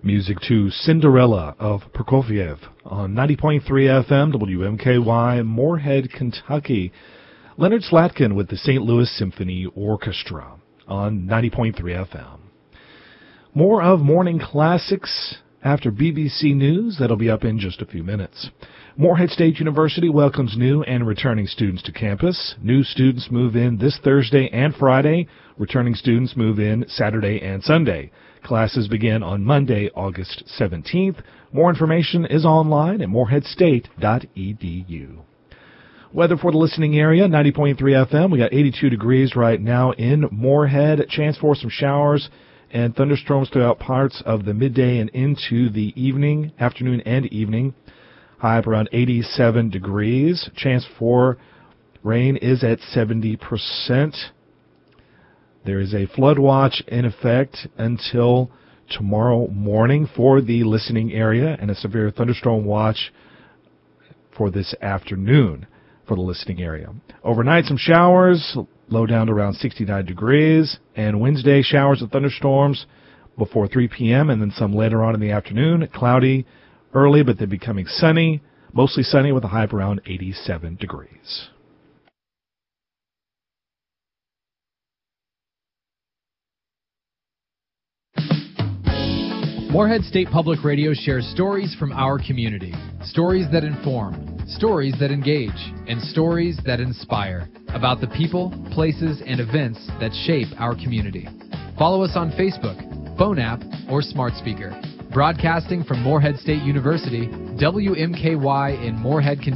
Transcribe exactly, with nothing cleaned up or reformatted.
Music to Cinderella of Prokofiev on ninety point three F M W M K Y, Moorhead, Kentucky. Leonard Slatkin with the Saint Louis Symphony Orchestra on ninety point three F M. More of Morning Classics after B B C News. That'll be up in just a few minutes. Moorhead State University welcomes new and returning students to campus. New students move in this Thursday and Friday. Returning students move in Saturday and Sunday. Classes begin on Monday, August seventeenth. More information is online at moorhead state dot e d u. Weather for the listening area, ninety point three F M. We got eighty-two degrees right now in Moorhead. Chance for some showers and thunderstorms throughout parts of the midday and into the evening, afternoon and evening. High up around eighty-seven degrees. Chance for rain is at seventy percent. There is a flood watch in effect until tomorrow morning for the listening area, and a severe thunderstorm watch for this afternoon for the listening area. Overnight, some showers, low down to around sixty-nine degrees, and Wednesday, showers and thunderstorms before three p.m., and then some later on in the afternoon. Cloudy early, but then becoming sunny, mostly sunny with a high of around eighty-seven degrees. Moorhead State Public Radio shares stories from our community. Stories that inform, stories that engage, and stories that inspire about the people, places, and events that shape our community. Follow us on Facebook, phone app, or smart speaker. Broadcasting from Moorhead State University, W M K Y in Moorhead, Kentucky.